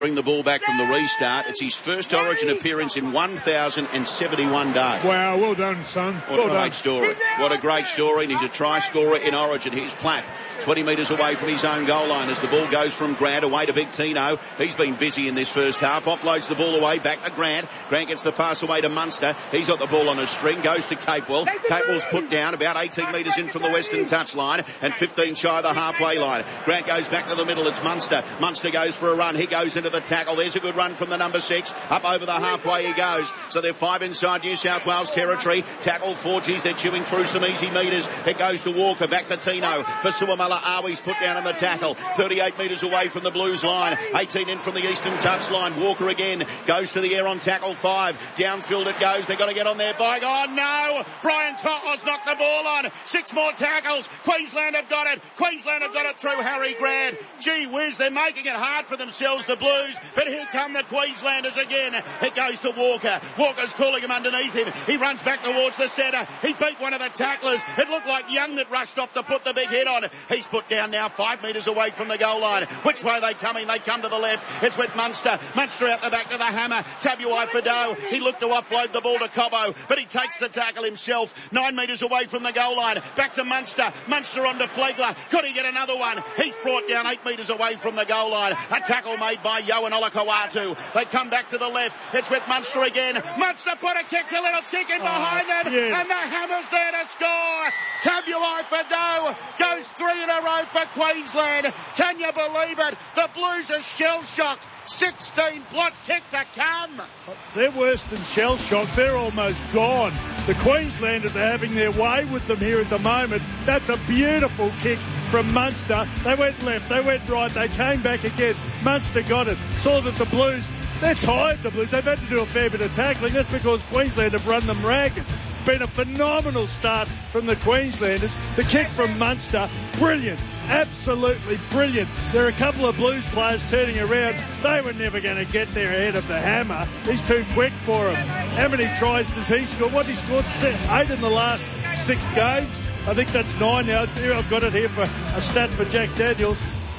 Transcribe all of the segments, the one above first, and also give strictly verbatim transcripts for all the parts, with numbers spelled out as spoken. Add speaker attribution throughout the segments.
Speaker 1: Bring the ball back from the restart. It's his first Origin appearance in one thousand seventy-one days.
Speaker 2: Wow, well done, son.
Speaker 1: What
Speaker 2: well
Speaker 1: a great
Speaker 2: done.
Speaker 1: story. What a great story, and he's a try scorer in Origin. Here's Platt, twenty metres away from his own goal line as the ball goes from Grant away to Big Tino. He's been busy in this first half. Offloads the ball away, back to Grant. Grant gets the pass away to Munster. He's got the ball on a string, goes to Capewell. Capewell's put down about eighteen metres in from the western touchline and fifteen shy of the halfway line. Grant goes back to the middle. It's Munster. Munster goes for a run. He goes into the tackle. There's a good run from the number six. Up over the halfway he goes. So they're five inside New South Wales territory. Tackle Forgies. They're chewing through some easy metres. It goes to Walker. Back to Tino. For Suamala. Awi's put down in the tackle. thirty-eight metres away from the Blues line. eighteen in from the eastern touchline. Walker again. Goes to the air on tackle five. Downfield it goes. They've got to get on their bike. Oh no! Brian Totlos knocked the ball on. Six more tackles. Queensland have got it. Queensland have got it through Harry Grant. Gee whiz, they're making it hard for themselves, the Blues. But here come the Queenslanders again. It goes to Walker. Walker's calling him underneath him. He runs back towards the centre. He beat one of the tacklers. It looked like Young that rushed off to put the big hit on. He's put down now five metres away from the goal line. Which way are they coming? They come to the left. It's with Munster. Munster out the back to the hammer. Tabuai Fado. He looked to offload the ball to Cobbo, but he takes the tackle himself. Nine metres away from the goal line. Back to Munster. Munster on to Flegler. Could he get another one? He's brought down eight metres away from the goal line. A tackle made by Yohan Olakau'atu. They come back to the left. It's with Munster again. Munster put a kick, a little kick in behind
Speaker 2: oh,
Speaker 1: them,
Speaker 2: yeah.
Speaker 1: and the Hammer's there to score. Tabuai Fado goes three in a row for Queensland. Can you believe it? The Blues are shell-shocked. sixteen plot kick to come.
Speaker 2: They're worse than shell-shocked. They're almost gone. The Queenslanders are having their way with them here at the moment. That's a beautiful kick from Munster. They went left, they went right, they came back again. Munster got it. Saw that the Blues, they're tired, the Blues. They've had to do a fair bit of tackling. That's because Queensland have run them ragged. It's been a phenomenal start from the Queenslanders. The kick from Munster, brilliant. Absolutely brilliant. There are a couple of Blues players turning around. They were never going to get there ahead of the Hammer. He's too quick for him. How many tries does he score? What, he scored eight in the last six games? I think that's nine now. I've got it here for a stat for Jack Daniels.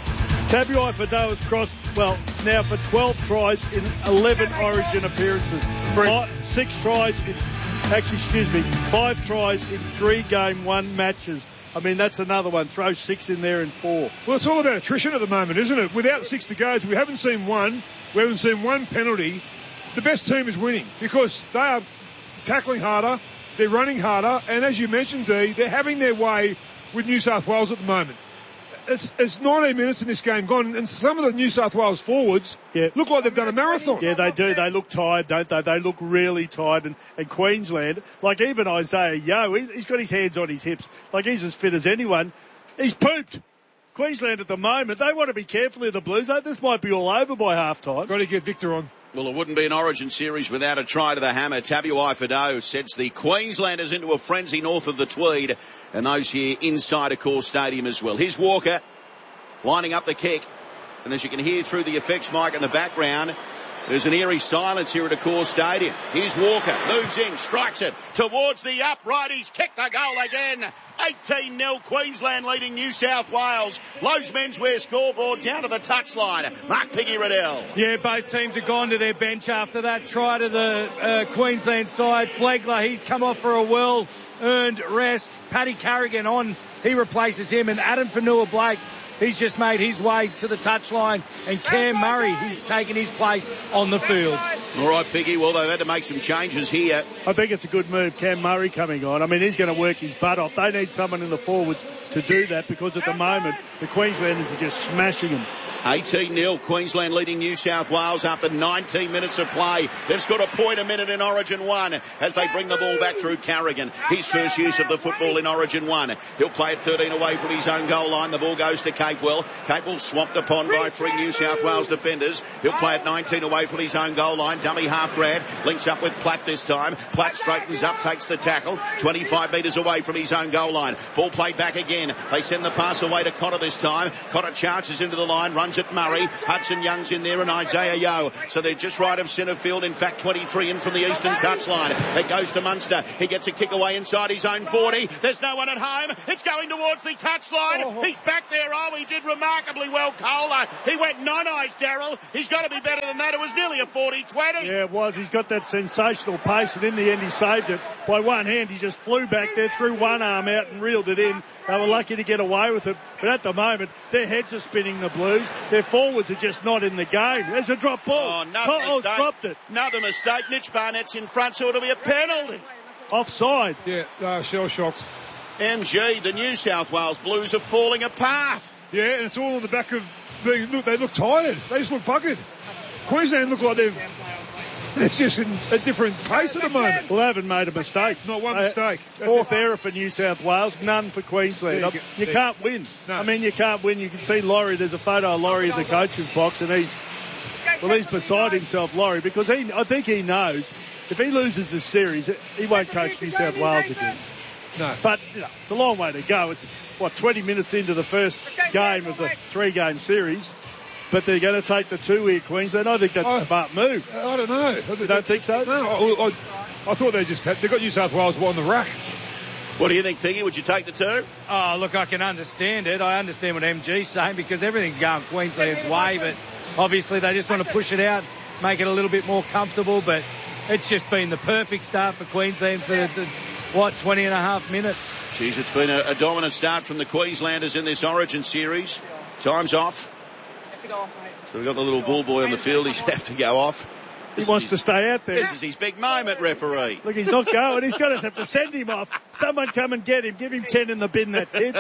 Speaker 2: Tabuai Fado has crossed, well, now for twelve tries in eleven Origin appearances. Five, six tries in, actually, excuse me, five tries in three game one matches. I mean, that's another one. Throw six in there in four.
Speaker 3: Well, it's all about attrition at the moment, isn't it? Without six to go, we haven't seen one. We haven't seen one penalty. The best team is winning because they are tackling harder, they're running harder, and as you mentioned, Dee, they're having their way with New South Wales at the moment. It's, it's nineteen minutes in this game gone, and some of the New South Wales forwards yeah. look like they've done a marathon.
Speaker 2: Yeah, they do. They look tired, don't they? They look really tired. And, and Queensland, like even Isaiah Yeo, he, he's got his hands on his hips. Like he's as fit as anyone. He's pooped. Queensland at the moment, they want to be careful of the Blues. This might be all over by half-time.
Speaker 3: Got to get Victor on.
Speaker 1: Well, it wouldn't be an Origin series without a try to the hammer. Tabuai Fado sets the Queenslanders into a frenzy north of the Tweed, and those here inside Accor Stadium as well. Here's Walker lining up the kick, and as you can hear through the effects mic in the background, there's an eerie silence here at Accor Stadium. Here's Walker, moves in, strikes it towards the upright. He's kicked a goal again. eighteen nil Queensland leading New South Wales. Lowe's menswear scoreboard down to the touchline. Mark Piggy Riddell.
Speaker 4: Yeah, both teams have gone to their bench after that try to the uh, Queensland side. Flegler, he's come off for a well-earned rest. Paddy Carrigan on, he replaces him, and Adam Fanua-Blake, he's just made his way to the touchline, and Cam Murray, he's taken his place on the field.
Speaker 1: All right, Piggy. Well, they've had to make some changes here.
Speaker 2: I think it's a good move, Cam Murray coming on. I mean, he's going to work his butt off. They need someone in the forwards to do that because at the moment, the Queenslanders are just smashing them.
Speaker 1: eighteen nil Queensland leading New South Wales after nineteen minutes of play. They've scored a point a minute in Origin one as they bring the ball back through Carrigan. His first use of the football in Origin one. He'll play it thirteen away from his own goal line. The ball goes to Capewell. Capewell swamped upon by three New South Wales defenders. He'll play it nineteen away from his own goal line. Dummy half grad. Links up with Platt this time. Platt straightens up, takes the tackle. twenty-five metres away from his own goal line. Ball played back again. They send the pass away to Cotter this time. Cotter charges into the line, runs at Murray. Hudson Young's in there and Isaiah Yeo. So they're just right of centre field. In fact, twenty-three in from the eastern touchline. It goes to Munster. He gets a kick away inside his own forty. There's no one at home. It's going towards the touchline. Oh. He's back there. Oh, he did remarkably well, Kohler. He went nine-eyes, Daryl. He's got to be better than that. It was nearly a forty twenty.
Speaker 2: Yeah, it was. He's got that sensational pace, and in the end he saved it. By one hand, he just flew back there, threw one arm out and reeled it in. They were lucky to get away with it. But at the moment, their heads are spinning, the Blues. Their forwards are just not in the game. There's a drop ball.
Speaker 1: Oh, another
Speaker 2: To'o's
Speaker 1: mistake.
Speaker 2: dropped it.
Speaker 1: Another mistake. Mitch Barnett's in front, so it'll be a penalty.
Speaker 2: Offside.
Speaker 3: Yeah, uh, shell shocked.
Speaker 1: M G, the New South Wales Blues are falling apart.
Speaker 3: Yeah, and it's all on the back of being, look, they look tired. They just look buggered. Queensland look like they're, they're just in a different pace at the moment.
Speaker 2: Well, they haven't made a mistake.
Speaker 3: Not one
Speaker 2: Uh,
Speaker 3: mistake.
Speaker 2: Fourth error for New South Wales, none for Queensland.
Speaker 3: There you
Speaker 2: You,
Speaker 3: go.
Speaker 2: you
Speaker 3: There-
Speaker 2: can't win.
Speaker 3: No.
Speaker 2: I mean, you can't win. You can see Laurie, there's a photo of Laurie in the coach's box, and he's, well, he's beside himself, Laurie, because he, I think he knows if he loses this series, he won't coach New South Wales again.
Speaker 3: No.
Speaker 2: But, you know, it's a long way to go. It's, what, twenty minutes into the first game of the three-game series. But they're going to take the two here, Queensland. I think that's
Speaker 3: Oh.
Speaker 2: a smart move.
Speaker 3: I don't know.
Speaker 2: You don't think so?
Speaker 3: No, I, I, I thought they just had, they got New South Wales on the rack.
Speaker 1: What do you think, Piggy? Would you take the two?
Speaker 4: Oh, look, I can understand it. I understand what M G's saying because everything's going Queensland's way, but obviously they just want to push it out, make it a little bit more comfortable, but it's just been the perfect start for Queensland for the, the what, twenty and a half minutes.
Speaker 1: Geez, it's been a, a dominant start from the Queenslanders in this Origin series. Time's off. So we've got the little bull boy on the field. He's have to go off.
Speaker 2: He
Speaker 1: This
Speaker 2: wants
Speaker 1: is
Speaker 2: to
Speaker 1: his,
Speaker 2: stay out there.
Speaker 1: This is his big moment, referee.
Speaker 2: Look, he's not going. He's going to have to send him off. Someone come and get him. Give him ten in the bin, that kid.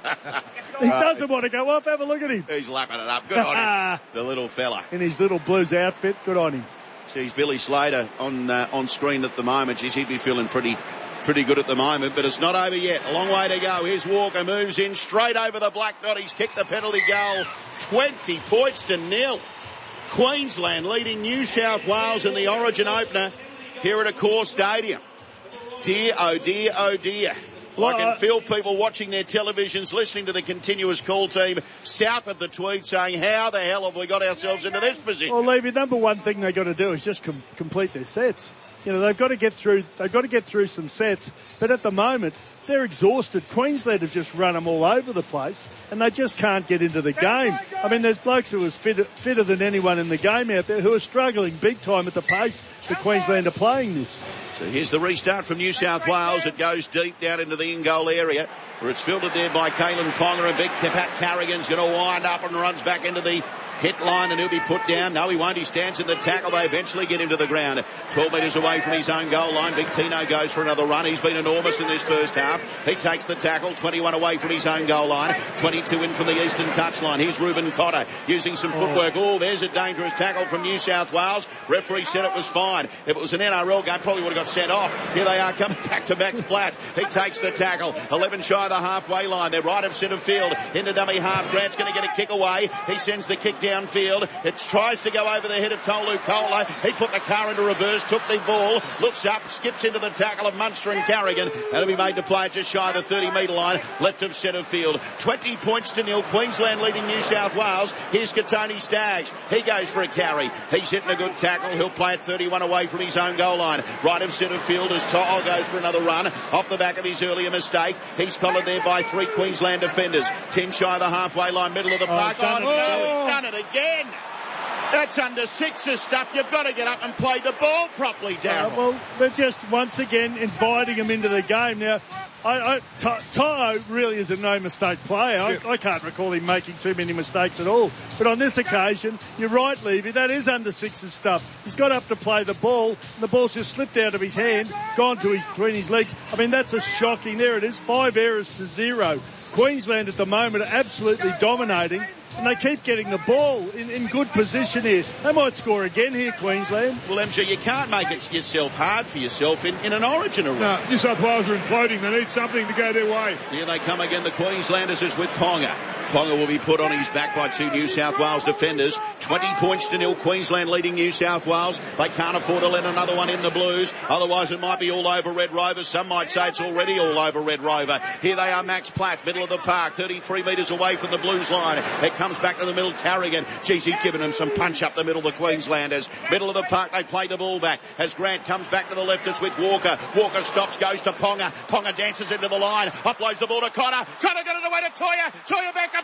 Speaker 2: He doesn't want to go off. Have a look at him.
Speaker 1: He's lapping it up. Good on him, the little fella.
Speaker 2: In his little Blues outfit. Good on him.
Speaker 1: Geez, Billy Slater on uh, on screen at the moment. Geez, he'd be feeling pretty pretty good at the moment, but it's not over yet. A long way to go. Here's Walker, moves in straight over the black dot. He's kicked the penalty goal. twenty points to nil. Queensland leading New South Wales in the Origin opener here at Accor Stadium. Dear, oh dear, oh dear.
Speaker 2: Well,
Speaker 1: I can
Speaker 2: uh,
Speaker 1: feel people watching their televisions, listening to the continuous call team south of the tweed saying, how the hell have we got ourselves into this position?
Speaker 2: Well, Levy, number one thing they've got to do is just com- complete their sets. You know, they've got to get through, they've got to get through some sets, but at the moment, they're exhausted. Queensland have just run them all over the place, and they just can't get into the game. I mean, there's blokes who are fitter, fitter than anyone in the game out there who are struggling big time at the pace that Queensland are playing this.
Speaker 1: So here's the restart from New South Wales. It goes deep down into the in-goal area where it's filtered there by Kalen Ponga, and big Pat Carrigan's going to wind up and runs back into the hit line, and he'll be put down. No, he won't. He stands in the tackle. They eventually get him to the ground. twelve metres away from his own goal line. Big Tino goes for another run. He's been enormous in this first half. He takes the tackle. twenty-one away from his own goal line. twenty-two in from the eastern touchline. Here's Ruben Cotter using some footwork. Oh, there's a dangerous tackle from New South Wales. Referee said it was fine. If it was an N R L game, probably would have got sent off. Here they are coming back to Max Platt. He takes the tackle. eleven shy of the halfway line. They're right of centre field. Into dummy half. Grant's going to get a kick away. He sends the kick downfield. It tries to go over the head of Tolu Kola. He put the car into reverse, took the ball, looks up, skips into the tackle of Munster and Carrigan. That'll be made to play just shy of the thirty metre line, left of centre field. twenty points to nil. Queensland leading New South Wales. Here's Katoni Staggs. He goes for a carry. He's hitting a good tackle. He'll play it thirty-one away from his own goal line. Right of centre field as To'o goes for another run off the back of his earlier mistake. He's collared there by three Queensland defenders. ten shy of the halfway line, middle of the park.
Speaker 2: done
Speaker 1: Oh,
Speaker 2: it
Speaker 1: no,
Speaker 2: again.
Speaker 1: he's done it again. That's under sixes stuff. You've got to get up and play the ball properly, Darryl.
Speaker 2: Uh, well, they're just once again inviting him into the game. Now, I, I, To'o really is a no-mistake player. I,
Speaker 3: Yeah.
Speaker 2: I can't recall him making too many mistakes at all. But on this occasion, you're right, Levy, that is under sixes stuff. He's got up to play the ball, and the ball's just slipped out of his hand, gone to his, between his legs. I mean, that's a shocking. There it is, five errors to zero. Queensland at the moment are absolutely dominating, and they keep getting the ball in, in good position here. They might score again here, Queensland.
Speaker 1: Well, M G, you can't make it yourself hard for yourself in, in an Origin arena.
Speaker 3: No, New South Wales are imploding. They need something to go their way.
Speaker 1: Here they come again, the Queenslanders is with Ponga. Ponga will be put on his back by two New South Wales defenders. twenty points to nil. Queensland leading New South Wales. They can't afford to let another one in the Blues. Otherwise it might be all over Red Rovers. Some might say it's already all over Red Rover. Here they are, Max Platt, middle of the park, thirty-three metres away from the Blues line. It comes back to the middle, Carrigan. Geez, he's given them some punch up the middle, the Queenslanders. Middle of the park, they play the ball back. As Grant comes back to the left, it's with Walker. Walker stops, goes to Ponga. Ponga dances into the line, offloads the ball to Connor. Connor got it away to Toya. Toya back up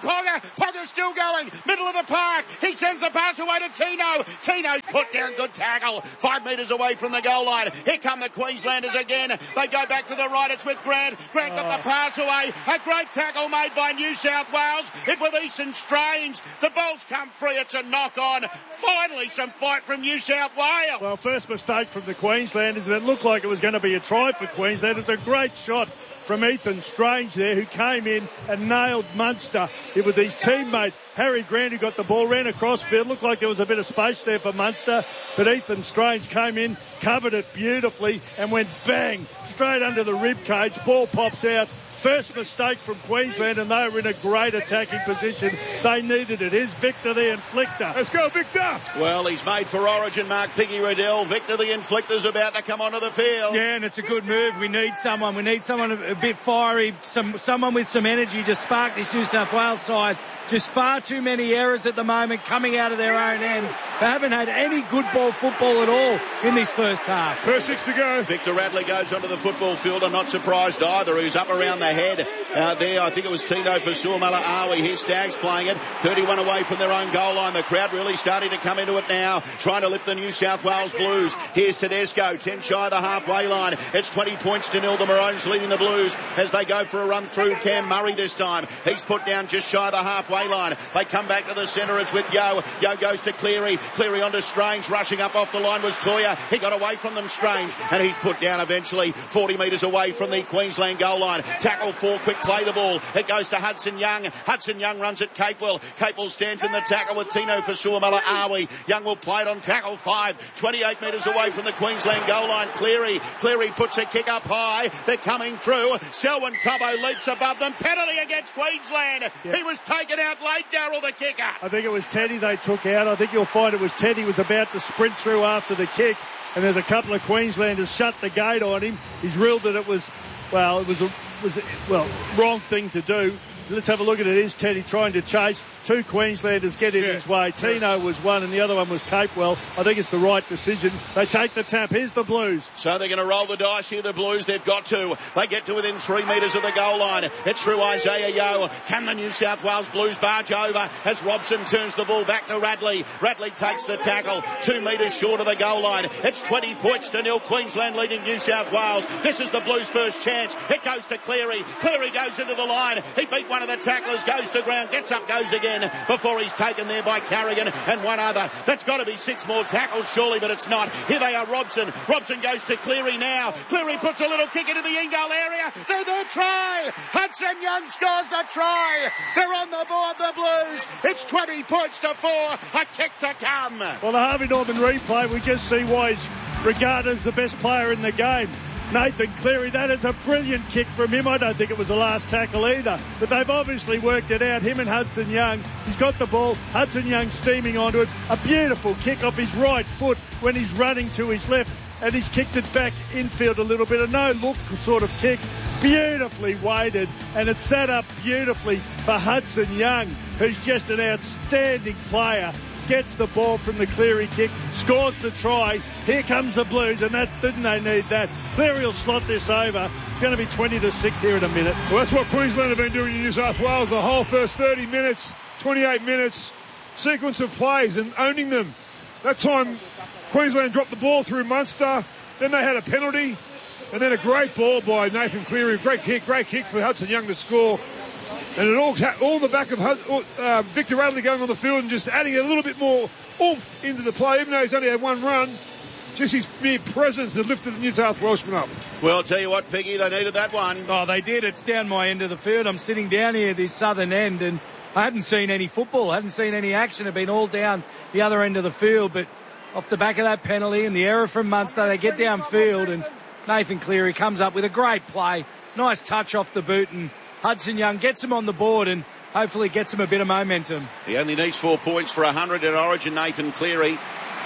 Speaker 1: Ponga. Ponga's still going. Middle of the park. He sends the pass away to Tino. Tino's put down. Good tackle. Five metres away from the goal line. Here come the Queenslanders again. They go back to the right. It's with Grant. Grant got the pass away. A great tackle made by New South Wales. It with Easton Strange. The ball's come free. It's a knock on. Finally some fight from New South Wales.
Speaker 2: Well, first mistake from the Queenslanders, and it looked like it was going to be a try for Queensland. It was a great shot from Ethan Strange there, who came in and nailed Munster. It was his teammate Harry Grant who got the ball, ran across field. Looked like there was a bit of space there for Munster, but Ethan Strange came in, covered it beautifully, and went bang straight under the rib cage. Ball pops out. First mistake from Queensland, and they were in a great attacking position. They needed it. Here's Victor the Inflictor.
Speaker 3: Let's go, Victor.
Speaker 1: Well, he's made for Origin mark, Piggy Riddell. Victor the Inflictor's about to come onto the field.
Speaker 4: Yeah, and it's a good move. We need someone. We need someone a, a bit fiery, some someone with some energy to spark this New South Wales side. Just far too many errors at the moment coming out of their own end. They haven't had any good ball football at all in this first half.
Speaker 3: First six to go.
Speaker 1: Victor Radley goes onto the football field. I'm not surprised either. He's up around the head uh, there. I think it was Tino for Suamala Awi. Here's Stags playing it. thirty-one away from their own goal line. The crowd really starting to come into it now, trying to lift the New South Wales Blues. Here's Tedesco, ten shy of the halfway line. It's twenty points to nil. The Maroons leading the Blues as they go for a run through. Cam Murray this time. He's put down just shy of the halfway line. They come back to the centre. It's with Yo. Yo goes to Cleary. Cleary onto Strange. Rushing up off the line was Toya. He got away from them, Strange, and he's put down eventually forty metres away from the Queensland goal line. Tackle four, quick play the ball. It goes to Hudson Young. Hudson Young runs at Capewell. Capewell stands in the tackle with Tino for Suamala Awi. Young will play it on tackle five. twenty-eight metres away from the Queensland goal line. Cleary. Cleary puts a kick up high. They're coming through. Selwyn Cobbo leaps above them. Penalty against Queensland. Yeah. He was taken out late, Darryl, the kicker.
Speaker 2: I think it was Teddy they took out. I think you'll find it was Teddy was about to sprint through after the kick, and there's a couple of Queenslanders shut the gate on him. He's ruled that it was, well, it was a, was a, well, wrong thing to do. Let's have a look at it. Is Teddy trying to chase? Two Queenslanders get in yeah. his way. Tino was one and the other one was Capewell. I think it's the right decision. They take the tap. Here's the Blues.
Speaker 1: So they're going to roll the dice here, the Blues. They've got to. They get to within three metres of the goal line. It's through Isaiah Yo. Can the New South Wales Blues barge over as Robson turns the ball back to Radley. Radley takes the tackle. Two metres short of the goal line. It's twenty points to nil. Queensland leading New South Wales. This is the Blues' first chance. It goes to Cleary. Cleary goes into the line. He beat one of the tacklers, goes to ground, gets up, goes again before he's taken there by Carrigan and one other. That's got to be six more tackles surely, but it's not. Here they are, Robson. Robson goes to Cleary now. Cleary puts a little kick into the in goal area. They're there, try. Hudson Young scores the try. They're on the board, the Blues. It's twenty points to four. A kick to come.
Speaker 2: Well, the Harvey Norman replay, we just see why he's regarded as the best player in the game. Nathan Cleary, that is a brilliant kick from him. I don't think it was the last tackle either, but they've obviously worked it out. Him and Hudson Young. He's got the ball. Hudson Young steaming onto it. A beautiful kick off his right foot when he's running to his left, and he's kicked it back infield a little bit. A no-look sort of kick. Beautifully weighted, and it's set up beautifully for Hudson Young, who's just an outstanding player. Gets the ball from the Cleary kick, scores the try. Here comes the Blues, and that didn't they need that? Cleary will slot this over. It's going to be twenty to six here in a minute.
Speaker 3: Well, that's what Queensland have been doing in New South Wales the whole first thirty minutes, twenty-eight minutes, sequence of plays and owning them. That time, Queensland dropped the ball through Munster. Then they had a penalty, and then a great ball by Nathan Cleary. Great kick, great kick for Hudson Young to score. And it all, all the back of uh, Victor Radley going on the field and just adding a little bit more oomph into the play, even though he's only had one run. Just his mere presence has lifted the New South Welshman up.
Speaker 1: Well, I'll tell you what, Piggy, they needed that one.
Speaker 4: Oh, they did. It's down my end of the field. I'm sitting down here, this southern end, and I hadn't seen any football. I hadn't seen any action. It's been all down the other end of the field. But off the back of that penalty and the error from Munster, they get downfield, and Nathan Cleary comes up with a great play. Nice touch off the boot, and Hudson Young gets him on the board and hopefully gets him a bit of momentum.
Speaker 1: He only needs four points for one hundred at Origin, Nathan Cleary.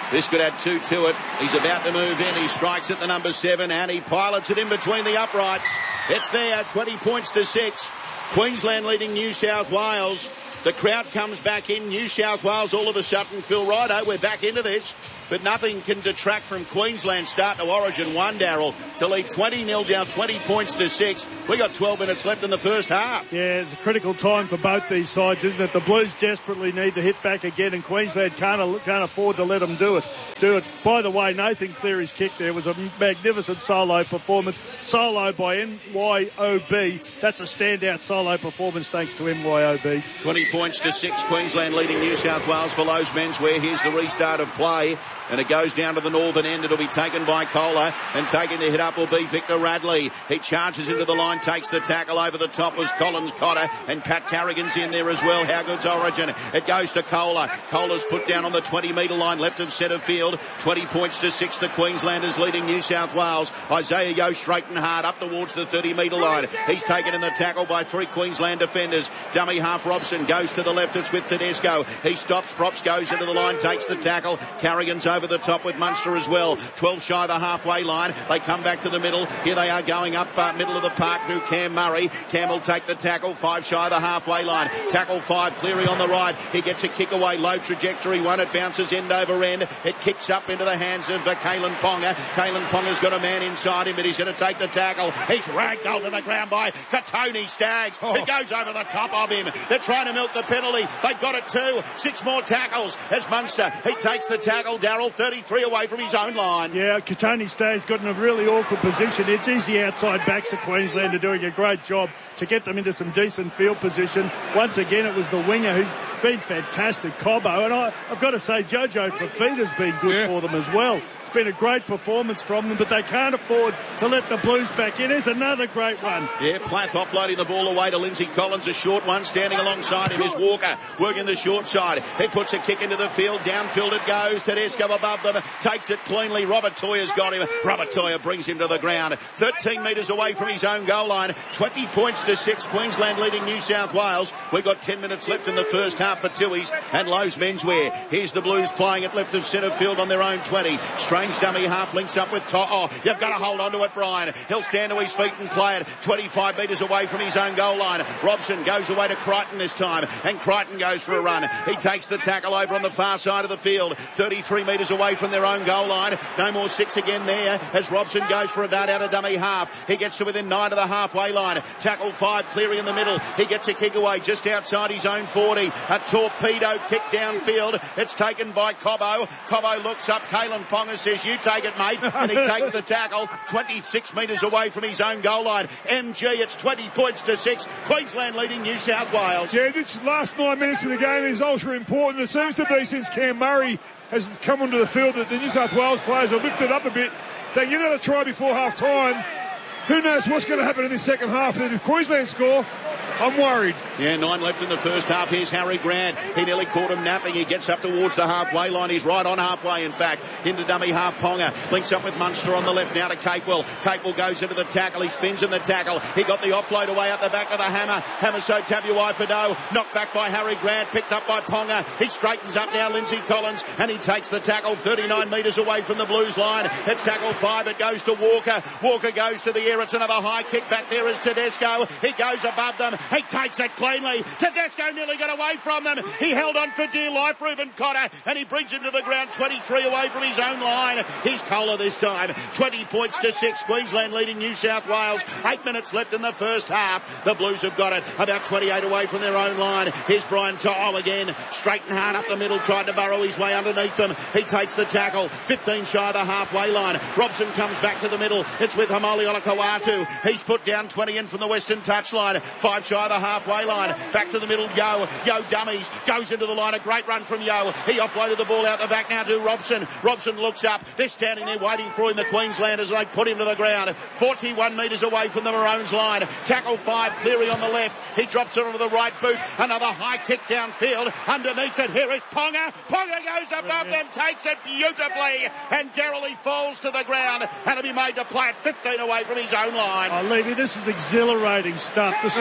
Speaker 1: This could add two to it. He's about to move in. He strikes at the number seven and he pilots it in between the uprights. It's there, twenty points to six. Queensland leading New South Wales. The crowd comes back in. New South Wales all of a sudden feel righto, we're back into this. But nothing can detract from Queensland's start to Origin one, Darryl, to lead twenty nil down, twenty points to six. We got twelve minutes left in the first half.
Speaker 2: Yeah, it's a critical time for both these sides, isn't it? The Blues desperately need to hit back again, and Queensland can't can't afford to let them do it. Do it. By the way, Nathan Cleary's kick there was a magnificent solo performance. Solo by N Y O B. That's a standout solo performance thanks to N Y O B.
Speaker 1: twenty points to six. Queensland leading New South Wales for Lowe's menswear. Here's the restart of play. And it goes down to the northern end. It'll be taken by Kohler. And taking the hit up will be Victor Radley. He charges into the line, takes the tackle. Over the top was Collins Cotter. And Pat Carrigan's in there as well. How good's Origin? It goes to Kohler. Kohler's put down on the twenty metre line, left of centre field. twenty points to six. The Queenslanders leading New South Wales. Isaiah Yeo straight and hard up towards the thirty metre line. He's taken in the tackle by three Queensland defenders. Dummy half Robson goes to the left. It's with Tedesco. He stops. Props goes into the line, takes the tackle. Carrigan's over the top with Munster as well. twelve shy of the halfway line. They come back to the middle. Here they are going up uh, middle of the park to Cam Murray. Cam will take the tackle. Five shy of the halfway line. Tackle five. Cleary on the right. He gets a kick away. Low trajectory one. It bounces end over end. It kicks up into the hands of uh, Kalen Ponga. Kalen Ponga's got a man inside him, but he's going to take the tackle. He's ragged onto the ground by Katoni Staggs. Oh. He goes over the top of him. They're trying to milk the penalty. They've got it too. Six more tackles as Munster. He takes the tackle. Darryl, thirty-three away from his own line.
Speaker 2: Yeah, Katoni Staggs got in a really awkward position. It's easy outside backs of Queensland are doing a great job to get them into some decent field position. Once again, it was the winger who's been fantastic, Cobbo. And I, I've got to say, Jojo Fafita's been good yeah. for them as well. It's been a great performance from them, but they can't afford to let the Blues back in. Here's another great one.
Speaker 1: Yeah, Plath offloading the ball away to Lindsay Collins, a short one. Standing alongside him is Walker, working the short side. He puts a kick into the field. Downfield it goes. Tedesco above them. Takes it cleanly. Robert Toya's got him. Robert Toya brings him to the ground. thirteen metres away from his own goal line. twenty points to six. Queensland leading New South Wales. We've got ten minutes left in the first half for Tui's and Lowe's menswear. Here's the Blues playing at left of centre field on their own twenty. Strange dummy half links up with Todd. Oh, you've got to hold on to it, Brian. He'll stand to his feet and play it. twenty-five metres away from his own goal line. Robson goes away to Crichton this time, and Crichton goes for a run. He takes the tackle over on the far side of the field. thirty-three metres away from their own goal line. No more six again there as Robson goes for a dart out of dummy half. He gets to within nine of the halfway line. Tackle five, Cleary in the middle. He gets a kick away just outside his own forty. A torpedo kick downfield. It's taken by Cobbo. Cobbo looks up. Kalen Ponga says, you take it, mate. And he takes the tackle twenty-six metres away from his own goal line. M G, it's twenty points to six. Queensland leading New South Wales.
Speaker 3: Yeah, this last nine minutes of the game is ultra important. It seems to be since Cam Murray has come onto the field that the New South Wales players have lifted up a bit. They get another try before half time. Who knows what's going to happen in the second half? And if Queensland score, I'm worried.
Speaker 1: Yeah, nine left in the first half. Here's Harry Grant. He nearly caught him napping. He gets up towards the halfway line. He's right on halfway, in fact, into dummy half. Ponga links up with Munster on the left now to Capewell. Capewell goes into the tackle. He spins in the tackle. He got the offload away up the back of the hammer. Hammer so Tabuai-Fidow. Knocked back by Harry Grant. Picked up by Ponga. He straightens up now, Lindsay Collins, and he takes the tackle thirty-nine metres away from the Blues line. It's tackle five. It goes to Walker. Walker goes to the air. It's another high kick back there is Tedesco. He goes above them. He takes it cleanly. Tedesco nearly got away from them. He held on for dear life, Reuben Cotter, and he brings him to the ground twenty-three away from his own line. He's Kohler this time. twenty points to six. Queensland leading New South Wales. Eight minutes left in the first half. The Blues have got it about twenty-eight away from their own line. Here's Brian To'o again. Straight and hard up the middle. Tried to burrow his way underneath them. He takes the tackle. fifteen shy of the halfway line. Robson comes back to the middle. It's with Hamali Olakawatu. He's put down twenty in from the western touchline. Five shy of the halfway line. Back to the middle. Yo. Yo dummies. Goes into the line. A great run from Yo. He offloaded the ball out the back now to Robson. Robson looks up. They're standing there waiting for him, the Queenslanders. They put him to the ground. forty-one metres away from the Maroons line. Tackle five. Cleary on the left. He drops it onto the right boot. Another high kick downfield. Underneath it. Here is Ponga. Ponga goes above them. Takes it beautifully. And Darryl, he falls to the ground. And he'll be made to play at fifteen away from his own line.
Speaker 2: Oh, Levy, this is exhilarating stuff. The speed of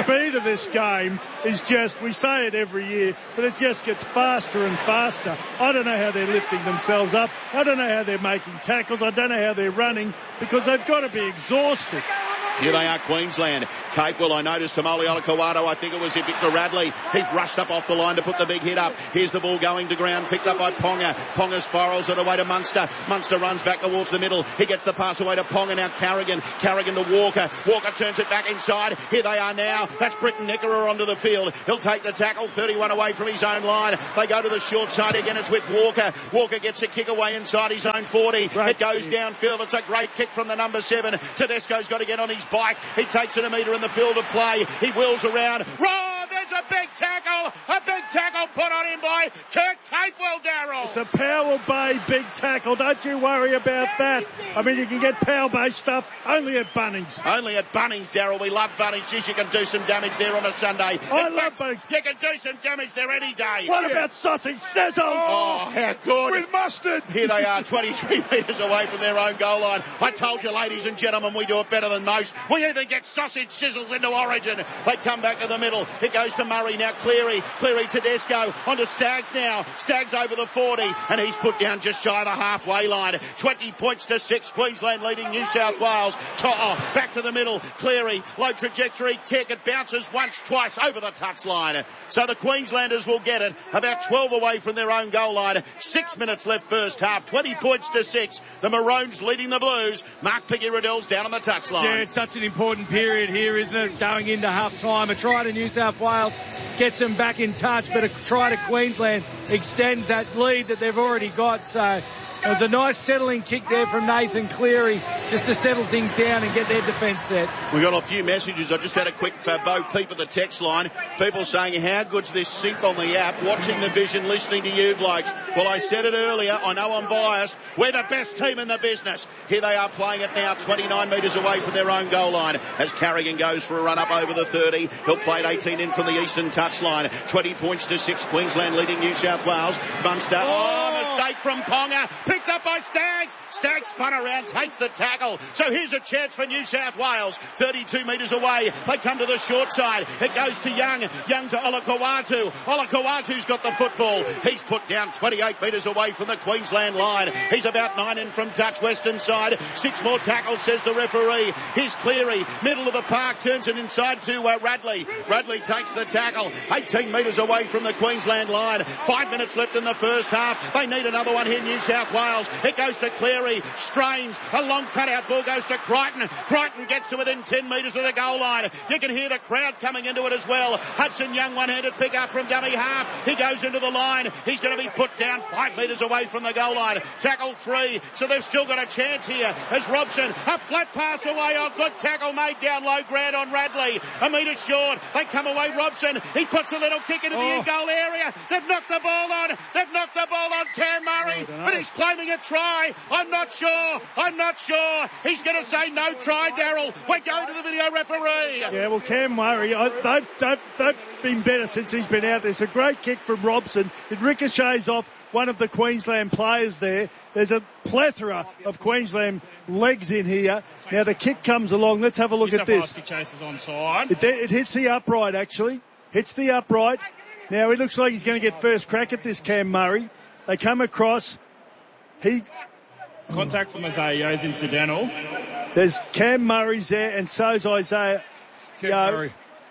Speaker 2: of this game is just, we say it every year, but it just gets faster and faster. I don't know how they're lifting themselves up. I don't know how they're making tackles. I don't know how they're running, because they've got to be exhausted.
Speaker 1: Here they are, Queensland. Capewell, I noticed Tamale Olakowato, I think it was Victor Radley. He rushed up off the line to put the big hit up. Here's the ball going to ground, picked up by Ponga. Ponga spirals it away to Munster. Munster runs back towards the middle. He gets the pass away to Ponga. Now Carrigan. Carrigan to Walker. Walker turns it back inside. Here they are now. That's Britton Nickera onto the field. He'll take the tackle, thirty-one away from his own line. They go to the short side again. It's with Walker. Walker gets a kick away inside his own forty. Right. It goes downfield. It's a great kick from the number seven. Tedesco's got to get on his bike. He takes it a metre in the field of play. He wheels around. Roar! There's a big tackle. A big tackle put on him by Kurt Capewell, Darryl.
Speaker 2: It's a Power Bay big tackle. Don't you worry about that. I mean, you can get Power Bay stuff only at Bunnings.
Speaker 1: Only at Bunnings, Darryl. We love Bunnings. Geez, you can do some damage there on a Sunday.
Speaker 2: I
Speaker 1: in
Speaker 2: love
Speaker 1: fact,
Speaker 2: Bunnings.
Speaker 1: You can do some damage there any day.
Speaker 2: What yeah. about sausage sizzle?
Speaker 1: Oh, how good.
Speaker 3: With mustard.
Speaker 1: Here they are, twenty-three metres away from their own goal line. I told you, ladies and gentlemen, we do it better than most. We even get sausage sizzles into Origin. They come back to the middle. It goes to Murray. Now Cleary. Cleary Tedesco onto Staggs now. Staggs over the forty, and he's put down just shy of the halfway line. twenty points to six. Queensland leading New South Wales. To'o back to the middle. Cleary, low trajectory kick. It bounces once, twice over the touch line. So the Queenslanders will get it about twelve away from their own goal line. Six minutes left first half. twenty points to six. The Maroons leading the Blues. Mark Picky-Riddell's down on the touch line.
Speaker 4: Yeah, it's such an important period here, isn't it? Going into half time. A try to New South Wales gets them back in touch, but a try to Queensland extends that lead that they've already got. So it was a nice settling kick there from Nathan Cleary just to settle things down and get their defence set.
Speaker 1: We got a few messages. I just had a quick uh, Bo peep at the text line. People saying, how good's this sync on the app, watching the vision, listening to you blokes. Well, I said it earlier. I know I'm biased. We're the best team in the business. Here they are playing it now, twenty-nine metres away from their own goal line as Carrigan goes for a run up over the thirty. He'll play it eighteen in from the eastern touch line. twenty points to six. Queensland leading New South Wales. Munster. Oh, oh mistake from Ponga. Picked up by Staggs. Staggs spun around, takes the tackle. So here's a chance for New South Wales. thirty-two metres away. They come to the short side. It goes to Young. Young to Olakau'atu. Olakau'atu's got the football. He's put down twenty-eight metres away from the Queensland line. He's about nine in from touch, western side. Six more tackles, says the referee. Here's Cleary. Middle of the park. Turns it inside to uh, Radley. Radley takes the tackle. eighteen metres away from the Queensland line. Five minutes left in the first half. They need another one here, New South Wales. It goes to Cleary. Strange. A long cutout ball goes to Crichton. Crichton gets to within ten metres of the goal line. You can hear the crowd coming into it as well. Hudson Young, one-handed pick up from dummy half. He goes into the line. He's going to be put down five metres away from the goal line. Tackle three. So they've still got a chance here as Robson. A flat pass away. Oh, good tackle made down low ground on Radley. A metre short. They come away. Robson. He puts a little kick into the
Speaker 2: oh.
Speaker 1: in-goal area. They've knocked the ball on. They've knocked the ball on Cam Murray. But he's claiming a try. I'm not sure. I'm not sure. He's going to say no try, Darryl. We're going to the video referee.
Speaker 2: Yeah, well, Cam Murray, I, they've, they've, they've been better since he's been out there. It's a great kick from Robson. It ricochets off one of the Queensland players there. There's a plethora of Queensland legs in here. Now the kick comes along. Let's have a look at this.
Speaker 5: Chases onside.
Speaker 2: It, it hits the upright, actually. Hits the upright. Now he looks like he's going to get first crack at this, Cam Murray. They come across. He...
Speaker 5: Contact from Isaiah is incidental.
Speaker 2: There's Cam Murray's there, and so's Isaiah.
Speaker 3: Cam
Speaker 2: Yo,
Speaker 3: Murray.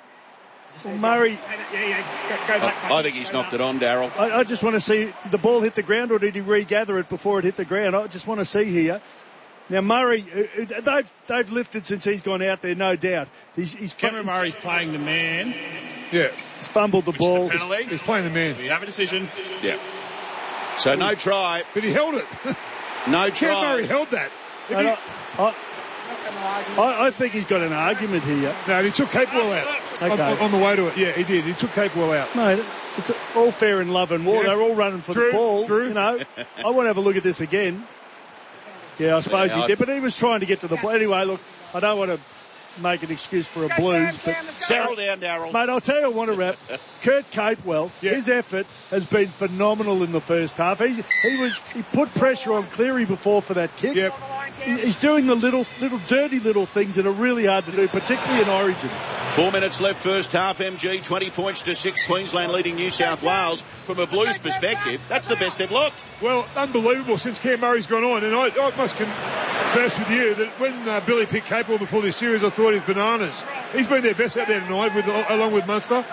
Speaker 2: Murray.
Speaker 5: Yeah, yeah, go, go back.
Speaker 1: I, I think he's knocked it on, Darryl.
Speaker 2: I, I just want to see, did the ball hit the ground or did he regather it before it hit the ground? I just want to see here. Now Murray, they've they've lifted since he's gone out there, no doubt. He's, he's
Speaker 5: Cameron Murray's playing the man.
Speaker 3: Yeah.
Speaker 2: He's fumbled the
Speaker 5: Which
Speaker 2: ball.
Speaker 5: is a penalty.
Speaker 3: He's playing the man.
Speaker 5: We have a decision.
Speaker 1: Yeah. So no try.
Speaker 3: But he held it.
Speaker 1: No
Speaker 3: Cam
Speaker 1: try.
Speaker 3: Murray held that. If
Speaker 2: And
Speaker 3: he,
Speaker 2: I, I, I, I think he's got an argument here.
Speaker 3: no, he took Capewell out
Speaker 2: Okay.
Speaker 3: on, on the way to it. Yeah, he did. He took Capewell out.
Speaker 2: Mate, it's all fair in love and war.
Speaker 3: Yeah.
Speaker 2: They're all running for
Speaker 3: True,
Speaker 2: the ball.
Speaker 3: true.
Speaker 2: You know, I want to have a look at this again. Yeah, I suppose
Speaker 1: Yeah,
Speaker 2: he
Speaker 1: I-
Speaker 2: did, but he was trying to get to the ball. Anyway, look, I don't want to make an excuse for a Blues, but
Speaker 1: Settle down, Darryl.
Speaker 2: mate, I'll tell you what, to wrap. Kurt Capewell,
Speaker 3: Yeah.
Speaker 2: his effort has been phenomenal in the first half. He, he was he put pressure on Cleary before for that kick.
Speaker 3: Yep.
Speaker 2: he's doing the little, little dirty little things that are really hard to do, particularly in Origin.
Speaker 1: Four minutes left first half, M G, twenty points to six, Queensland leading New South Wales. From a Blues perspective, that's the best they've looked.
Speaker 3: Well, unbelievable since Cam Murray's gone on, and I, I must confess with you that when uh, Billy picked Capewell before this series, I thought he's bananas. He's been their best out there tonight, with, along with Munster.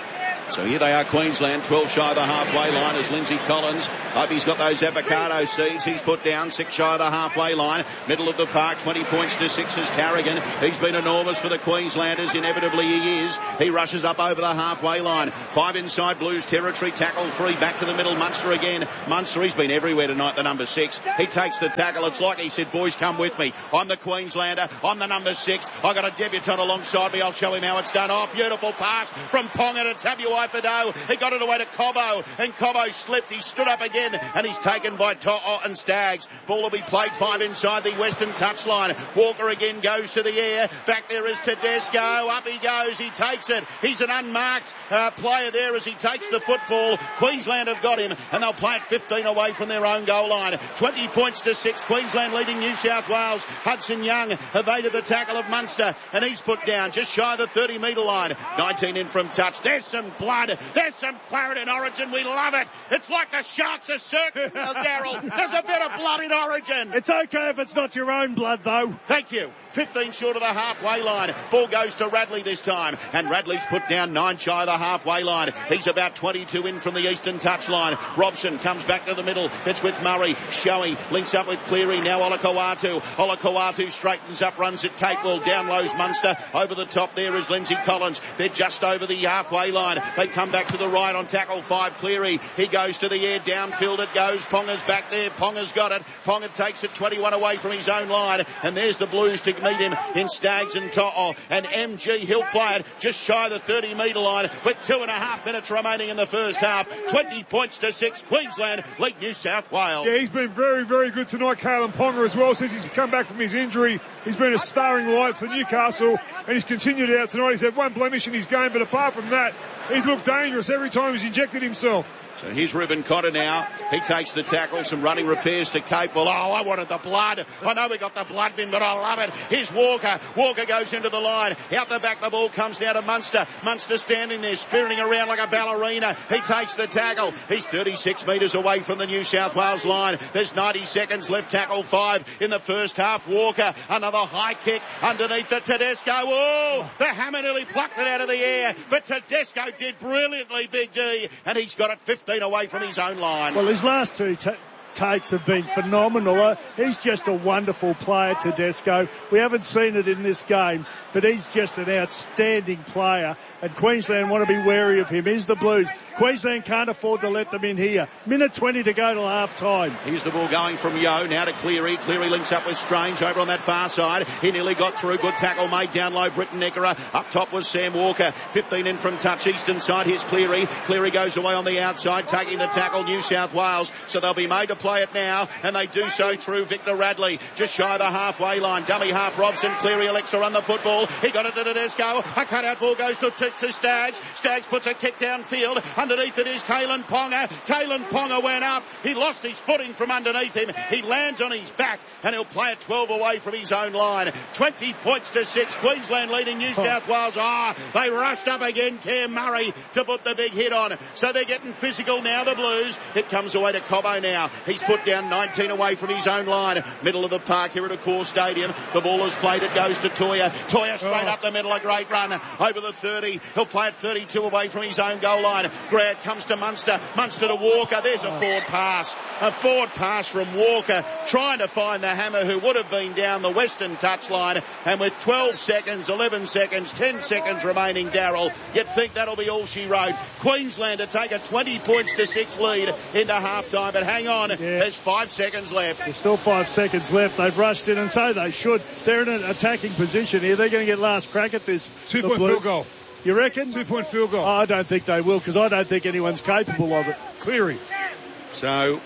Speaker 1: So here they are, Queensland, twelve shy of the halfway line as Lindsay Collins. Hope he's got those avocado seeds. He's put down six shy of the halfway line. Middle of the park, twenty points to six is Carrigan. He's been enormous for the Queenslanders. Inevitably he is. He rushes up over the halfway line. Five inside Blues territory. Tackle three back to the middle. Munster again. Munster, he's been everywhere tonight, the number six. He takes the tackle. It's like he said, boys, come with me. I'm the Queenslander. I'm the number six. I've got a debutant alongside me. I'll show him how it's done. Oh, beautiful pass from Ponga to W I Fado. He got it away to Cobbo, and Cobbo slipped. He stood up again, and he's taken by To'o and Staggs. Ball will be played five inside the western touchline. Walker again goes to the air. Back there is Tedesco. Up he goes. He takes it. He's an unmarked uh, player there as he takes the football. Queensland have got him, and they'll play it fifteen away from their own goal line. twenty points to six. Queensland leading New South Wales. Hudson Young evaded the tackle of Munster, and he's put down just shy of the thirty metre line. nineteen in from touch. There's some blood. There's some claret in Origin. We love it. It's like the Sharks are circling, uh, Daryl. There's a bit of blood in Origin.
Speaker 2: It's okay if it's not your own blood, though.
Speaker 1: Thank you. fifteen short of the halfway line. Ball goes to Radley this time, and Radley's put down nine shy of the halfway line. He's about twenty-two in from the eastern touchline. Robson comes back to the middle. It's with Murray. Showy links up with Cleary. Now Olakau'atu. Olakau'atu straightens up, runs at Capewell. Down lows Munster. Over the top there is Lindsay Collins. They're just over the halfway line. They come back to the right on tackle five. Cleary. He goes to the air. Downfield it goes. Ponga's back there. Ponga's got it. Ponga takes it twenty-one away from his own line. And there's the Blues to meet him in Staggs and To'o. And M G, he'll play it just shy of the thirty metre line with two and a half minutes remaining in the first half. twenty points to six. Queensland lead New South Wales.
Speaker 3: Yeah, he's been very, very good tonight, Kalen Ponga, as well, since he's come back from his injury. He's been a starring light for Newcastle, and he's continued out tonight. He's had one blemish in his game, but apart from that, he's looked dangerous every time he's injected himself.
Speaker 1: So here's Ruben Cotter now. He takes the tackle. Some running repairs to Capewell. Oh, I wanted the blood. I know we got the blood bin, but I love it. Here's Walker. Walker goes into the line. Out the back, the ball comes down to Munster. Munster standing there, spinning around like a ballerina. He takes the tackle. He's thirty-six metres away from the New South Wales line. There's ninety seconds left. Tackle five in the first half. Walker, another high kick underneath the Tedesco. Oh, the hammer nearly plucked it out of the air, but Tedesco did brilliantly, Big D, and he's got it fifteen away from his own line.
Speaker 2: Well, his last two t- takes have been phenomenal. Uh, he's just a wonderful player, Tedesco. We haven't seen it in this game, but he's just an outstanding player, and Queensland want to be wary of him. Here's the Blues. Queensland can't afford to let them in here. Minute twenty to go till half time.
Speaker 1: Here's the ball going from Yo now to Cleary. Cleary links up with Strange over on that far side. He nearly got through. Good tackle made down low. Britton Neckera. Up top was Sam Walker. fifteen in from touch. Eastern side. Here's Cleary. Cleary goes away on the outside, taking the tackle. New South Wales. So they'll be made to play it now, and they do so through Victor Radley. Just shy of the halfway line. Dummy half Robson. Cleary elects to run the football. He got it to Tedesco. A cut-out ball goes to, to, to Staggs. Staggs puts a kick downfield. Underneath it is Kalen Ponga. Kalen Ponga went up. He lost his footing from underneath him. He lands on his back, and he'll play it twelve away from his own line. twenty points to six. Queensland leading New South Wales. Ah, oh, they rushed up again. Cam Murray to put the big hit on. So they're getting physical now, the Blues. It comes away to Cobbo now. He's put down nineteen away from his own line. Middle of the park here at Accor Stadium. The ball is played. It goes to Toya. Toya straight oh. up the middle. A great run over the thirty. He'll play it thirty-two away from his own goal line. Grant comes to Munster. Munster to Walker. There's a forward pass. A forward pass from Walker, trying to find the hammer who would have been down the western touchline. And with twelve seconds, eleven seconds, ten seconds remaining, Daryl, you'd think that'll be all she wrote. Queensland to take a twenty points to six lead into half-time. But hang on, yeah. There's five seconds left.
Speaker 2: There's still five seconds left. They've rushed in, and so they should. They're in an attacking position here. They're going to get last crack at this.
Speaker 3: Two-point field goal.
Speaker 2: You reckon?
Speaker 3: Two-point field goal.
Speaker 2: Oh, I don't think they will, because I don't think anyone's capable of it.
Speaker 3: Cleary.
Speaker 1: So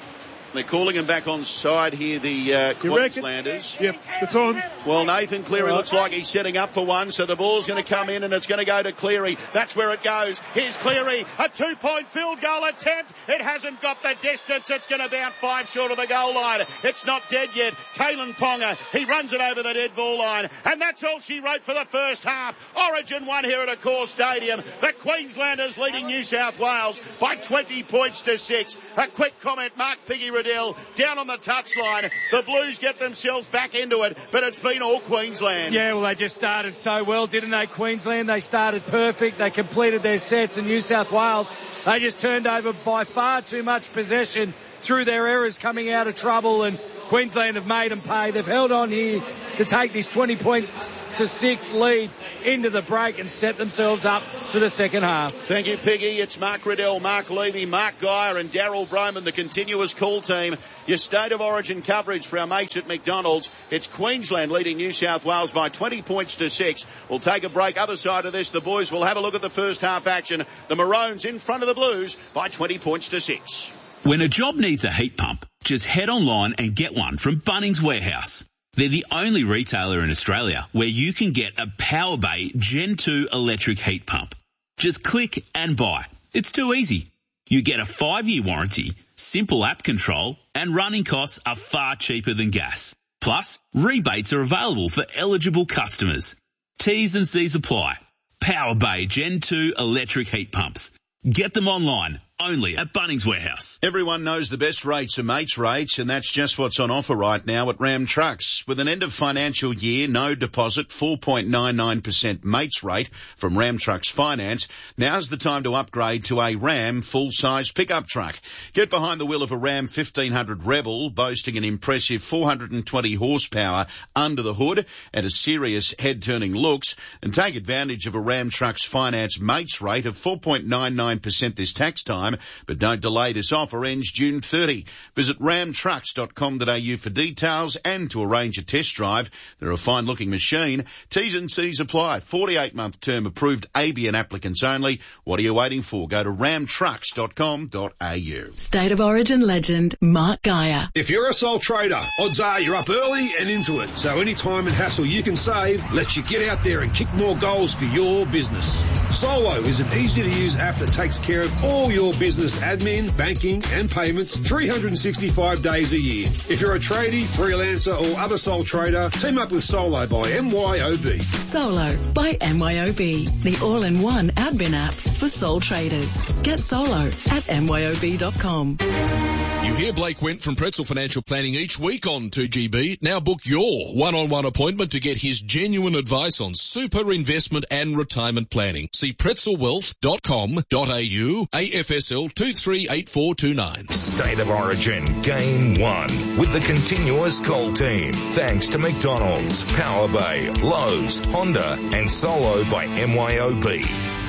Speaker 1: They're calling him back on side here, the uh, Queenslanders.
Speaker 3: Yep, it's on.
Speaker 1: Well, Nathan Cleary right. looks like he's setting up for one, so the ball's going to come in and it's going to go to Cleary. That's where it goes. Here's Cleary, a two-point field goal attempt. It hasn't got the distance. It's going to bounce five short of the goal line. It's not dead yet. Kalen Ponga, he runs it over the dead ball line. And that's all she wrote for the first half. Origin one here at Accor Stadium. The Queenslanders leading New South Wales by twenty points to six. A quick comment, Mark Piggy Riddell down on the touchline. The Blues get themselves back into it, but it's been all Queensland.
Speaker 4: Yeah, well, they just started so well, didn't they, Queensland? They started perfect. They completed their sets, and New South Wales, they just turned over by far too much possession through their errors coming out of trouble, and Queensland have made them pay. They've held on here to take this twenty points to six lead into the break and set themselves up for the second half.
Speaker 1: Thank you, Piggy. It's Mark Riddell, Mark Levy, Mark Geyer and Daryl Broman, the continuous call team. Your State of Origin coverage for our mates at McDonald's. It's Queensland leading New South Wales by twenty points to six. We'll take a break. Other side of this, the boys will have a look at the first half action. The Maroons in front of the Blues by twenty points to six.
Speaker 6: When a job needs a heat pump, just head online and get one from Bunnings Warehouse. They're the only retailer in Australia where you can get a PowerBay Gen two electric heat pump. Just click and buy. It's too easy. You get a five-year warranty, simple app control, and running costs are far cheaper than gas. Plus, rebates are available for eligible customers. T's and C's apply. PowerBay Gen two electric heat pumps. Get them online, only at Bunnings Warehouse.
Speaker 1: Everyone knows the best rates are mates rates, and that's just what's on offer right now at Ram Trucks. With an end of financial year, no deposit, four point nine nine percent mates rate from Ram Trucks Finance, now's the time to upgrade to a Ram full-size pickup truck. Get behind the wheel of a Ram fifteen hundred Rebel, boasting an impressive four hundred twenty horsepower under the hood and a serious head-turning looks, and take advantage of a Ram Trucks Finance mates rate of four point nine nine percent this tax time. But don't delay, this offer ends June thirtieth. Visit ram trucks dot com dot a u for details and to arrange a test drive. They're a fine-looking machine. T's and C's apply. forty-eight month term approved, A B N applicants only. What are you waiting for? Go to ram trucks dot com dot a u.
Speaker 7: State of Origin legend Mark Geyer.
Speaker 8: If you're a sole trader, odds are you're up early and into it. So any time and hassle you can save lets you get out there and kick more goals for your business. Solo is an easy-to-use app that takes care of all your business admin, banking and payments three hundred sixty-five days a year. If you're a tradie, freelancer or other sole trader, team up with Solo by M Y O B.
Speaker 7: Solo by M Y O B, the all-in-one admin app for sole traders. Get Solo at M Y O B dot com.
Speaker 9: You hear Blake Went from Pretzel Financial Planning each week on two G B. Now book your one-on-one appointment to get his genuine advice on super investment and retirement planning. See pretzel wealth dot com dot a u, A F S L two three eight four two nine.
Speaker 10: State of Origin, Game one with the continuous call team. Thanks to McDonald's, PowerBay, Lowe's, Honda and Solo by M Y O B.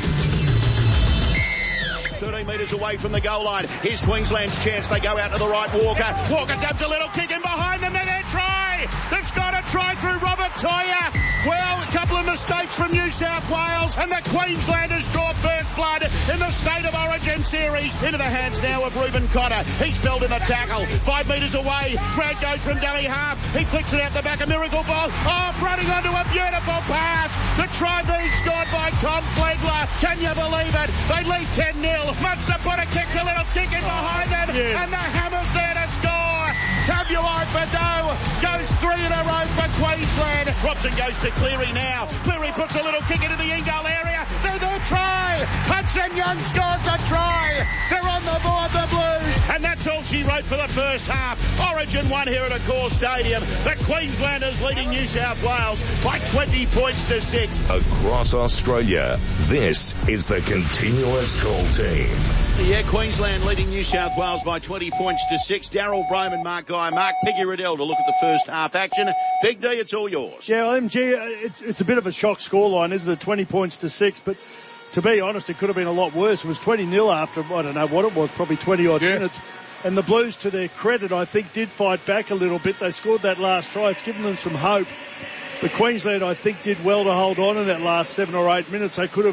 Speaker 1: thirteen metres away from the goal line. Here's Queensland's chance. They go out to the right. Walker. Walker dabs a little kick in behind them. They're there. Try. They've got a try through Robert Toya. Well, a couple of mistakes from New South Wales, and the Queenslanders draw first blood in the State of Origin series. Into the hands now of Reuben Cotter. He's felled in the tackle. Five metres away. Grant goes from dummy half. He flicks it out the back. A miracle ball. Oh, running onto a beautiful pass. The try being scored by Tom Flegler. Can you believe it? They lead ten nil. Munster put a kick, a little kick in behind it, yeah. And the Hammers there to score. Tabulai Badeau goes three in a row for Queensland. Robson goes to Cleary now. Cleary puts a little kick into the in goal area. They're there, try. Hudson Young scores a try. They're on the board, the Blues. And that's all she wrote for the first half. Origin one here at Accor Stadium. The Queenslanders leading New South Wales by twenty points to six.
Speaker 10: Across Australia, this is the continuous call team.
Speaker 1: Yeah, Queensland leading New South Wales by twenty points to six. Daryl Broman, Mark Guy, Mark Piggy Riddell to look at the first half action. Big D, it's all yours.
Speaker 2: Yeah, well, M G, it's, it's a bit of a shock scoreline, isn't it? twenty points to six, but to be honest, it could have been a lot worse. It was twenty nil after, I don't know what it was, probably twenty odd yeah. minutes. And the Blues, to their credit, I think, did fight back a little bit. They scored that last try. It's given them some hope. But Queensland, I think, did well to hold on in that last seven or eight minutes. They could have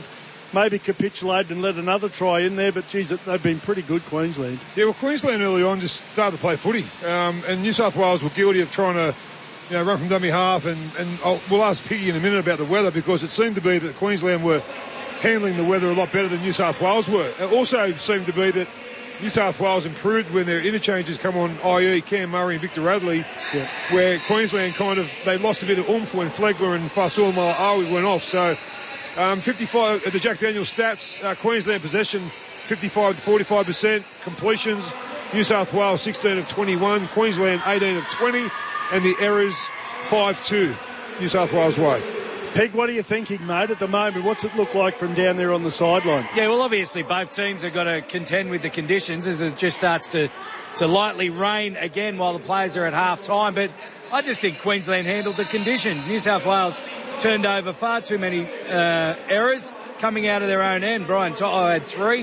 Speaker 2: maybe capitulated and let another try in there, but geez, they've been pretty good, Queensland.
Speaker 3: Yeah, well, Queensland early on just started to play footy, um, and New South Wales were guilty of trying to, you know, run from dummy half, and, and I'll, we'll ask Piggy in a minute about the weather, because it seemed to be that Queensland were handling the weather a lot better than New South Wales were. It also seemed to be that New South Wales improved when their interchanges come on, that is. Cam Murray and Victor Radley, yeah. where Queensland kind of, they lost a bit of oomph when Flegler and Fasul Malaawi went off. So um, fifty-five at the Jack Daniels stats, uh, Queensland possession fifty-five to forty-five percent, completions New South Wales sixteen of twenty-one, Queensland eighteen of twenty, and the errors five two New South Wales way.
Speaker 2: Peg, what are you thinking, mate, at the moment? What's it look like from down there on the sideline?
Speaker 4: Yeah, well, obviously both teams have got to contend with the conditions as it just starts to, to lightly rain again while the players are at half-time. But I just think Queensland handled the conditions. New South Wales turned over far too many uh, errors coming out of their own end. Brian To'o had three,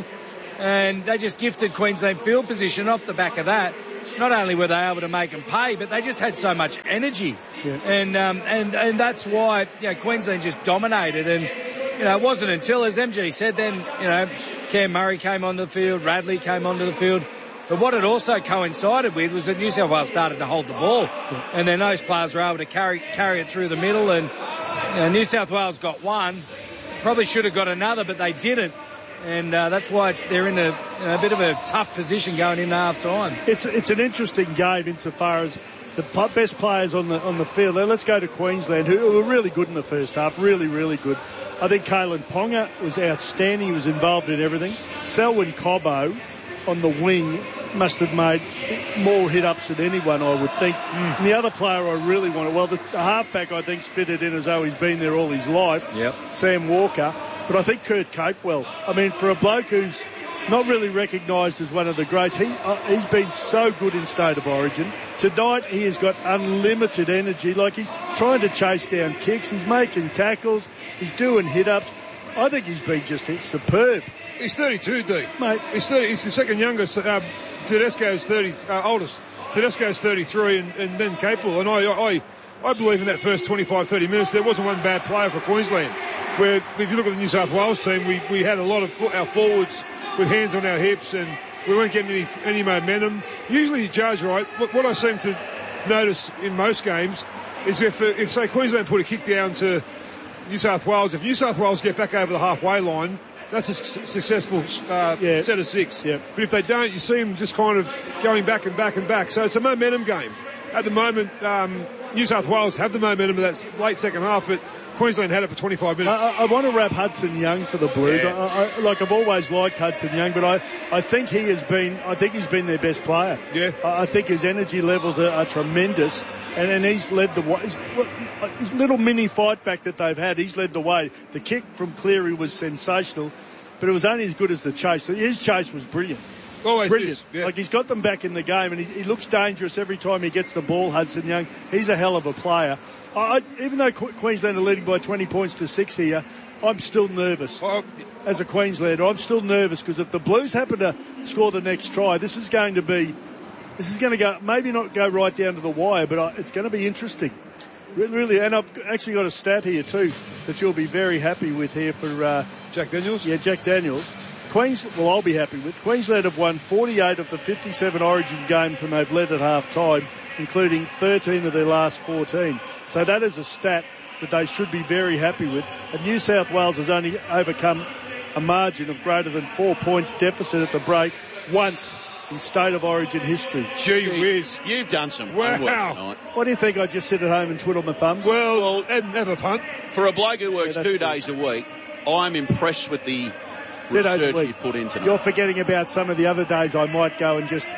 Speaker 4: and they just gifted Queensland field position off the back of that. Not only were they able to make them pay, but they just had so much energy. Yeah. And, um, and, and that's why, you know, Queensland just dominated. And, you know, it wasn't until, as M G said, then, you know, Cam Murray came onto the field, Radley came onto the field. But what it also coincided with was that New South Wales started to hold the ball. Yeah. And then those players were able to carry, carry it through the middle. And, you know, New South Wales got one. Probably should have got another, but they didn't. And uh, that's why they're in a, you know, a bit of a tough position going into half time.
Speaker 2: It's it's an interesting game insofar as the best players on the on the field. Now, let's go to Queensland, who were really good in the first half, really, really good. I think Kalen Ponga was outstanding. He was involved in everything. Selwyn Cobbo on the wing must have made more hit-ups than anyone, I would think. Mm. And the other player I really wanted, well, the, the halfback, I think, fitted in as though he's been there all his life,
Speaker 4: yep.
Speaker 2: Sam Walker. But I think Kurt Capewell, I mean, for a bloke who's not really recognised as one of the greats, he, uh, he's been so good in State of Origin. Tonight he has got unlimited energy, like he's trying to chase down kicks, he's making tackles, he's doing hit-ups. I think he's been just superb.
Speaker 3: He's thirty-two, D.
Speaker 2: Mate.
Speaker 3: He's, thirty, he's the second youngest. Uh, Tedesco's thirty, uh, oldest. Tedesco's thirty-three, and, and then Capewell. And I, I, I believe in that first twenty-five, thirty minutes, there wasn't one bad player for Queensland. Where, if you look at the New South Wales team, we, we had a lot of our forwards with hands on our hips, and we weren't getting any, any momentum. Usually, Joe's right. What, what I seem to notice in most games is if, uh, if say, Queensland put a kick down to New South Wales, if New South Wales get back over the halfway line, that's a su- successful uh, yeah. set of six.
Speaker 2: Yeah.
Speaker 3: But if they don't, you see them just kind of going back and back and back. So it's a momentum game. At the moment, um, New South Wales have the momentum of that late second half, but Queensland had it for twenty-five minutes.
Speaker 2: I, I want to wrap Hudson Young for the Blues.
Speaker 3: Yeah.
Speaker 2: I, I, like I've always liked Hudson Young, but I, I think he has been, I think he's been their best player.
Speaker 3: Yeah.
Speaker 2: I, I think his energy levels are, are tremendous, and, and he's led the way. His, his little mini fight back that they've had, he's led the way. The kick from Cleary was sensational, but it was only as good as the chase. His chase was brilliant.
Speaker 3: Always
Speaker 2: Brilliant.
Speaker 3: is, yeah.
Speaker 2: Like, he's got them back in the game, and he, he looks dangerous every time he gets the ball, Hudson Young. He's a hell of a player. I, I, even though Qu- Queensland are leading by twenty points to six here, I'm still nervous.
Speaker 3: Oh.
Speaker 2: As a Queenslander, I'm still nervous, because if the Blues happen to score the next try, this is going to be, this is going to go, maybe not go right down to the wire, but I, it's going to be interesting. Really, and I've actually got a stat here too that you'll be very happy with here for uh,
Speaker 3: Jack Daniels.
Speaker 2: Yeah, Jack Daniels. Queens, well, I'll be happy with. Queensland have won forty-eight of the fifty-seven Origin games when they've led at half time, including thirteen of their last fourteen. So that is a stat that they should be very happy with. And New South Wales has only overcome a margin of greater than four points deficit at the break once in State of Origin history.
Speaker 3: Gee whiz.
Speaker 1: You've done some
Speaker 3: wow.
Speaker 1: homework tonight.
Speaker 2: What do you think? I just sit at home and twiddle my thumbs?
Speaker 3: Well, well and have a punt.
Speaker 1: For a bloke who works
Speaker 2: yeah,
Speaker 1: two
Speaker 2: good.
Speaker 1: days a week, I'm impressed with the research you've put in tonight.
Speaker 2: You're forgetting about some of the other days I might go and just,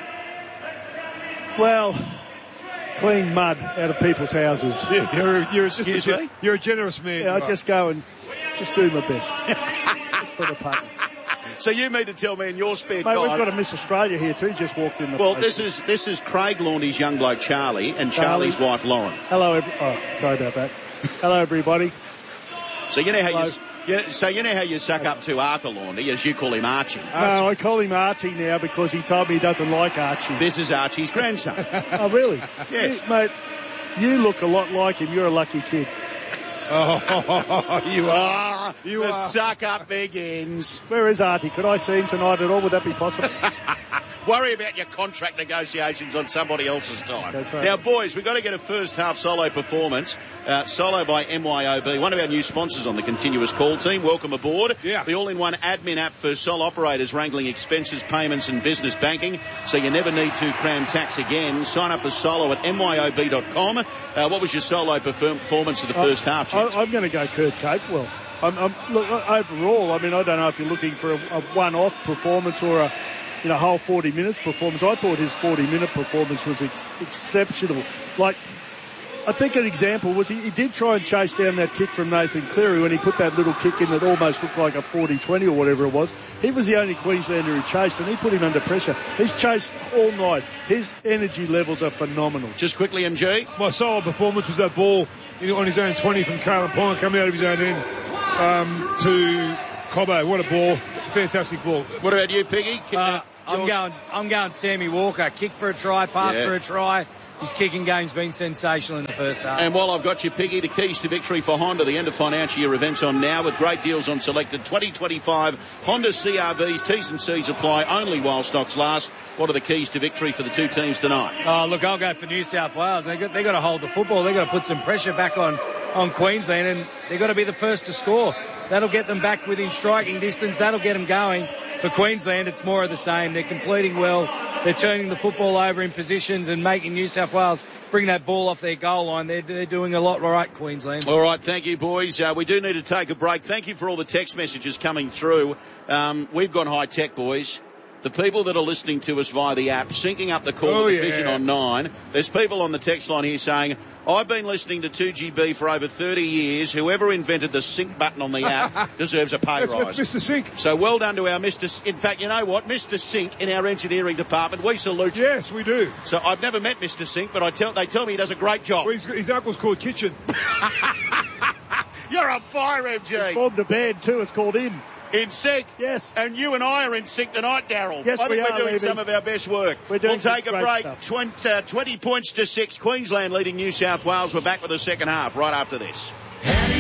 Speaker 2: well, clean mud out of people's houses.
Speaker 3: Yeah, you're, you're,
Speaker 1: Excuse
Speaker 3: just,
Speaker 1: me?
Speaker 3: You're a generous man.
Speaker 2: Yeah, I just go and just do my best. Just for the punters.
Speaker 1: So you mean to tell me in your spare
Speaker 2: Mate,
Speaker 1: time...
Speaker 2: we've got a Miss Australia here too, just walked in the
Speaker 1: Well,
Speaker 2: place.
Speaker 1: this is this is Craig Laundy's young bloke Charlie and Charlie's
Speaker 2: Charlie.
Speaker 1: wife Lauren.
Speaker 2: Hello, every- oh, sorry about that. Hello, everybody.
Speaker 1: So you know how
Speaker 2: Hello.
Speaker 1: you, yeah, so you know how you suck up to Arthur Laundy, as you call him Archie.
Speaker 2: No, I call him Archie now because he told me he doesn't like Archie.
Speaker 1: This is Archie's grandson.
Speaker 2: Oh, really?
Speaker 1: Yes.
Speaker 2: You, mate, you look a lot like him. You're a lucky kid. Oh, you are.
Speaker 1: Oh,
Speaker 2: You
Speaker 1: the
Speaker 2: are.
Speaker 1: suck-up begins.
Speaker 2: Where is Artie? Could I see him tonight at all? Would that be possible?
Speaker 1: Worry about your contract negotiations on somebody else's time.
Speaker 2: That's right.
Speaker 1: Now, boys, we've got to get a first-half solo performance. Uh, solo by M Y O B, one of our new sponsors on the continuous call team. Welcome aboard.
Speaker 3: Yeah.
Speaker 1: The all-in-one admin app for sole operators wrangling expenses, payments and business banking, so you never need to cram tax again. Sign up for solo at M Y O B dot com. Uh, what was your solo perform- performance of the first
Speaker 2: I,
Speaker 1: half,
Speaker 2: I,
Speaker 1: gents?
Speaker 2: I'm going to go Kurt Capewell. I'm, I'm, look, overall, I mean, I don't know if you're looking for a, a one-off performance or a you know, whole forty minutes performance. I thought his forty minute performance was ex- exceptional. Like, I think an example was he, he did try and chase down that kick from Nathan Cleary when he put that little kick in that almost looked like a forty twenty or whatever it was. He was the only Queenslander who chased, and he put him under pressure. He's chased all night. His energy levels are phenomenal.
Speaker 1: Just quickly, M G.
Speaker 3: My solo performance was that ball on his own twenty from Kalen Ponga coming out of his own end um, to Cobbo. What a ball. Fantastic ball.
Speaker 1: What about you, Piggy?
Speaker 4: Uh, I'm
Speaker 1: Yours?
Speaker 4: going. I'm going. Sammy Walker. Kick for a try. Pass
Speaker 1: Yeah.
Speaker 4: for a try. His kicking game's been sensational in the first half.
Speaker 1: And while I've got you, Piggy, the keys to victory for Honda, the end of financial year events on now with great deals on selected twenty twenty-five Honda C R Vs. T's and C's apply only while stocks last. What are the keys to victory for the two teams tonight?
Speaker 4: Oh, look, I'll go for New South Wales. They got, they got to hold the football. They got to put some pressure back on, on Queensland, and they've got to be the first to score. That'll get them back within striking distance. That'll get them going. For Queensland, it's more of the same. They're completing well. They're turning the football over in positions and making New South Wales bring that ball off their goal line. They're, they're doing a lot right, Queensland.
Speaker 1: All right, thank you, boys. Uh, we do need to take a break. Thank you for all the text messages coming through. Um, we've gone high tech, boys. The people that are listening to us via the app, syncing up the call
Speaker 3: Oh,
Speaker 1: to
Speaker 3: yeah.
Speaker 1: Vision on nine. There's people on the text line here saying, I've been listening to two G B for over thirty years. Whoever invented the sync button on the app deserves a pay
Speaker 3: That's,
Speaker 1: rise.
Speaker 3: that's Mister Sink.
Speaker 1: So well done to our Mister S- In fact, you know what? Mister Sink in our engineering department, we salute you.
Speaker 3: Yes, we do.
Speaker 1: So I've never met Mister Sink, but I tell they tell me he does a great job.
Speaker 3: Well, his, his uncle's called Kitchen.
Speaker 1: You're on fire, M G.
Speaker 2: Formed a band too. It's called In.
Speaker 1: In sync.
Speaker 2: Yes.
Speaker 1: And you and I are in sync tonight, Daryl.
Speaker 2: Yes,
Speaker 1: I think
Speaker 2: we
Speaker 1: are
Speaker 2: are,
Speaker 1: doing
Speaker 2: Levy.
Speaker 1: some of our best work.
Speaker 2: We're doing
Speaker 1: we'll take
Speaker 2: some
Speaker 1: a
Speaker 2: great
Speaker 1: break.
Speaker 2: stuff.
Speaker 1: twenty, uh, twenty points to six. Queensland leading New South Wales. We're back with the second half right after this.